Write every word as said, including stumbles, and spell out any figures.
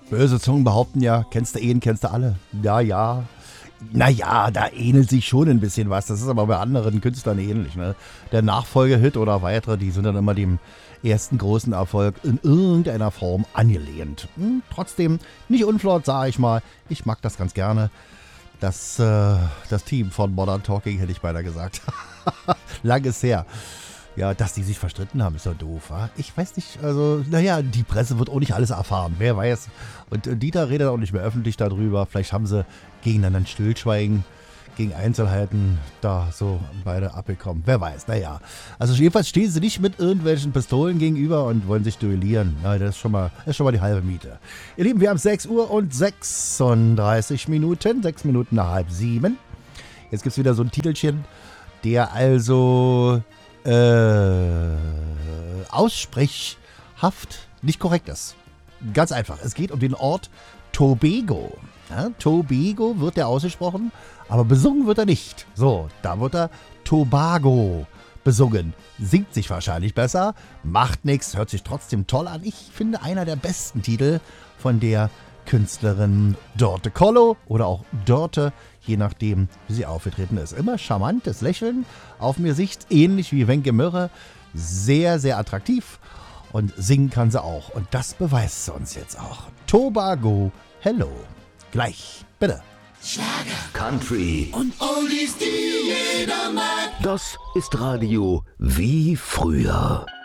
Böse Zungen behaupten ja, kennst du ihn, kennst du alle. Ja, ja. Naja, da ähnelt sich schon ein bisschen was. Das ist aber bei anderen Künstlern ähnlich. Ne? Der Nachfolgehit oder weitere, die sind dann immer dem ersten großen Erfolg in irgendeiner Form angelehnt. Hm, trotzdem nicht unflott, sage ich mal. Ich mag das ganz gerne. Das, äh, das Team von Modern Talking, hätte ich beinahe gesagt. Lang ist her. Ja, dass die sich verstritten haben, ist doch doof, wa? Ich weiß nicht, also, naja, die Presse wird auch nicht alles erfahren, wer weiß. Und äh, Dieter redet auch nicht mehr öffentlich darüber. Vielleicht haben sie gegeneinander ein Stillschweigen, gegen Einzelheiten da so beide abbekommen. Wer weiß, naja. Also jedenfalls stehen sie nicht mit irgendwelchen Pistolen gegenüber und wollen sich duellieren. Na, das ist schon mal, das ist schon mal die halbe Miete. Ihr Lieben, wir haben sechs Uhr und sechsunddreißig Minuten, sechs Minuten nach halb sieben. Jetzt gibt es wieder so ein Titelchen, der also äh, aussprechhaft nicht korrekt ist. Ganz einfach. Es geht um den Ort Tobago. Ja, Tobago wird der ausgesprochen, aber besungen wird er nicht. So, da wird er Tobago besungen. Singt sich wahrscheinlich besser, macht nichts, hört sich trotzdem toll an. Ich finde einer der besten Titel von der Künstlerin Dorte Kollo oder auch Dorte, je nachdem, wie sie aufgetreten ist. Immer charmantes Lächeln auf mir Sicht, ähnlich wie Wenke Mürre. Sehr, sehr attraktiv und singen kann sie auch. Und das beweist sie uns jetzt auch. Tobago, hello. Gleich, bitte. Schlager, Country und Oldies, die jeder mag. Das ist Radio wie früher.